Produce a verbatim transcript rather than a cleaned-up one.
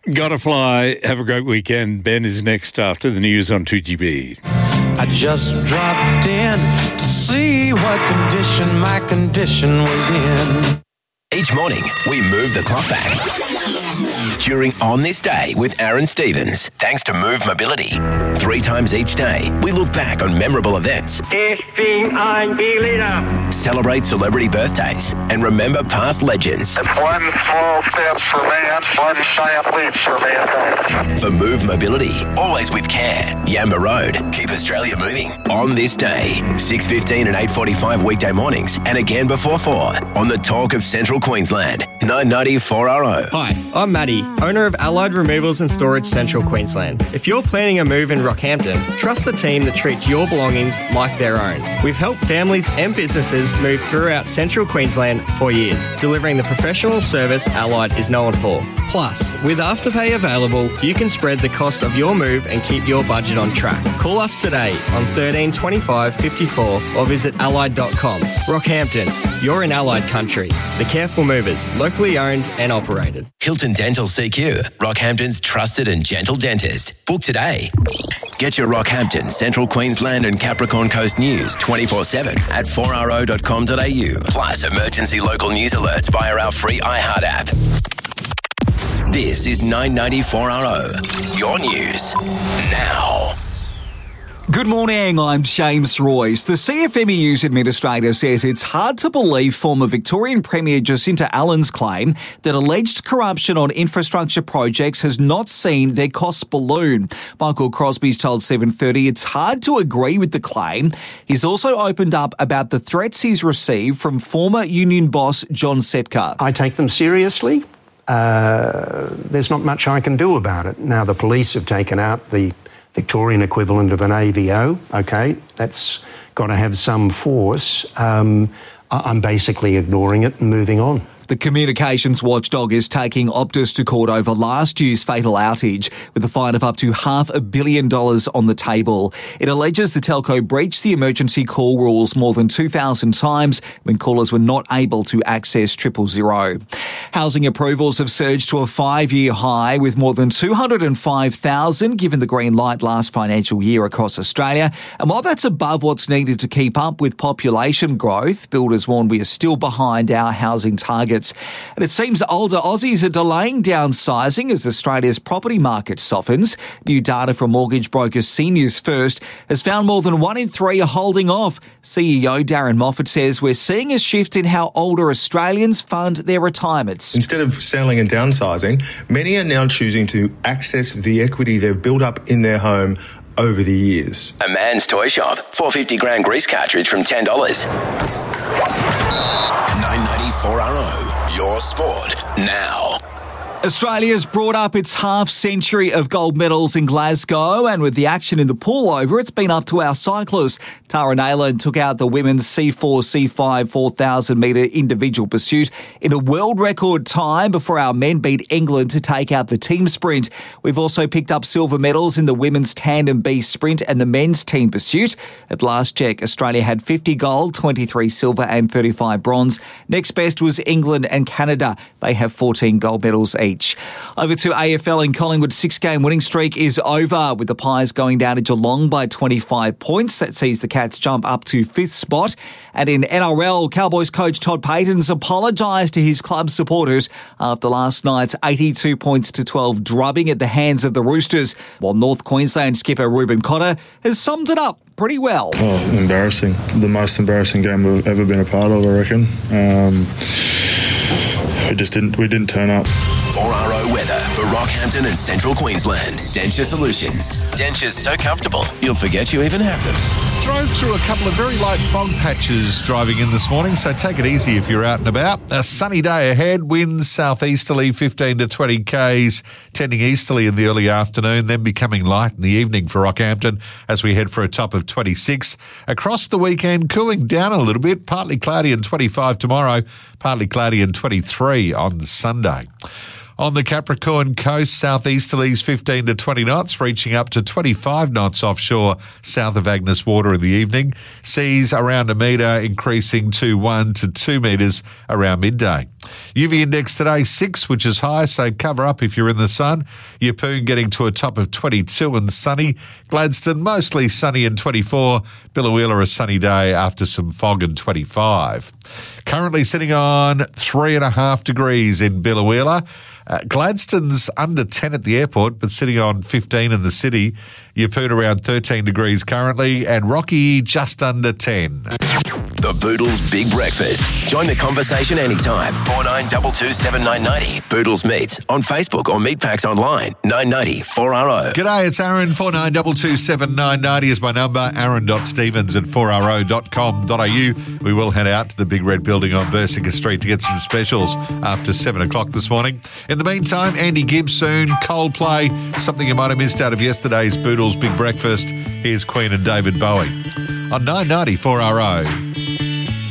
Gotta fly. Have a great weekend. Ben is next after the news on two G B. I just dropped in to see what condition my condition was in. Each morning, we move the clock back. During On This Day with Aaron Stevens, thanks to Move Mobility. Three times each day, we look back on memorable events, celebrate celebrity birthdays, and remember past legends. It's one small step for man, one giant leap for mankind. For Move Mobility, always with care. Yamba Road, keep Australia moving. On This Day, six fifteen and eight forty-five weekday mornings, and again before four on the Talk of Central Queensland, nine ninety four R O. Hi, I'm Matty, owner of Allied Removals and Storage Central Queensland. If you're planning a move in Rockhampton, trust the team that treats your belongings like their own. We've helped families and businesses move throughout Central Queensland for years, delivering the professional service Allied is known for. Plus, with Afterpay available, you can spread the cost of your move and keep your budget on track. Call us today on thirteen twenty-five fifty-four or visit allied dot com. Rockhampton, you're in Allied country. The Careful Movers, locally owned and operated. Hilton Dental C Q, Rockhampton's trusted and gentle dentist. Book today. Get your Rockhampton, Central Queensland and Capricorn Coast news twenty-four seven at four r o dot com dot a u. Plus emergency local news alerts via our free iHeart app. This is nine ninety-four R O, your news now. Good morning, I'm James Royce. The C F M E U's administrator says it's hard to believe former Victorian Premier Jacinta Allen's claim that alleged corruption on infrastructure projects has not seen their costs balloon. Michael Crosby's told seven thirty it's hard to agree with the claim. He's also opened up about the threats he's received from former union boss John Setka. I take them seriously. Uh, there's not much I can do about it. Now, the police have taken out the Victorian equivalent of an A V O, okay, that's got to have some force. Um, I'm basically ignoring it and moving on. The communications watchdog is taking Optus to court over last year's fatal outage with a fine of up to half a billion dollars on the table. It alleges the telco breached the emergency call rules more than two thousand times when callers were not able to access triple zero. Housing approvals have surged to a five-year high with more than two hundred five thousand given the green light last financial year across Australia. And while that's above what's needed to keep up with population growth, builders warn we are still behind our housing targets. And it seems older Aussies are delaying downsizing as Australia's property market softens. New data from mortgage broker Seniors First has found more than one in three are holding off. C E O Darren Moffat says we're seeing a shift in how older Australians fund their retirements. Instead of selling and downsizing, many are now choosing to access the equity they've built up in their home over the years. A Man's Toy Shop, four hundred fifty gram grease cartridge from ten dollars. nine ninety-four R O, your sport now. Australia's brought up its half-century of gold medals in Glasgow, and with the action in the pool over, it's been up to our cyclists. Tara Nayland took out the women's C four C five four thousand metre individual pursuit in a world record time before our men beat England to take out the team sprint. We've also picked up silver medals in the women's tandem B sprint and the men's team pursuit. At last check, Australia had fifty gold, twenty-three silver and thirty-five bronze. Next best was England and Canada. They have fourteen gold medals each. Over to A F L in Collingwood's six-game winning streak is over, with the Pies going down to Geelong by twenty-five points. That sees the Cats jump up to fifth spot. And in N R L, Cowboys coach Todd Payten's apologised to his club supporters after last night's eighty-two points to twelve drubbing at the hands of the Roosters, while North Queensland skipper Ruben Cotter has summed it up pretty well. Oh, embarrassing. The most embarrassing game we've ever been a part of, I reckon. Um, we just didn't, we didn't turn up. four R O weather for Rockhampton and Central Queensland. Denture Solutions. Dentures so comfortable, you'll forget you even have them. Drove through a couple of very light fog patches driving in this morning, so take it easy if you're out and about. A sunny day ahead, winds southeasterly fifteen to twenty kays, tending easterly in the early afternoon, then becoming light in the evening for Rockhampton as we head for a top of twenty-six. Across the weekend, cooling down a little bit, partly cloudy and twenty-five tomorrow, partly cloudy and twenty-three on Sunday. On the Capricorn coast, southeasterlies fifteen to twenty knots, reaching up to twenty-five knots offshore south of Agnes Water in the evening. Seas around a metre, increasing to one to two metres around midday. U V index today, six, which is high, so cover up if you're in the sun. Yeppoon getting to a top of twenty-two and sunny. Gladstone mostly sunny and twenty-four. Biloela a sunny day after some fog and twenty-five. Currently sitting on three and a half degrees in Biloela. Uh, Gladstone's under ten at the airport, but sitting on fifteen in the city. Yeppoon around thirteen degrees currently, and Rocky just under ten. The Boodles Big Breakfast. Join the conversation anytime. four nine two two seven nine nine zero. Boodles Meets on Facebook or Meatpacks online. nine ninety four R O. G'day, it's Aaron. four nine two two seven nine nine zero is my number. Aaron.Stevens at four R O dot com dot A U. We will head out to the Big Red Building on Bursica Street to get some specials after seven o'clock this morning. In the meantime, Andy Gibbs soon, Coldplay, something you might have missed out of yesterday's Boodles Big Breakfast. Here's Queen and David Bowie on nine ninety four R O.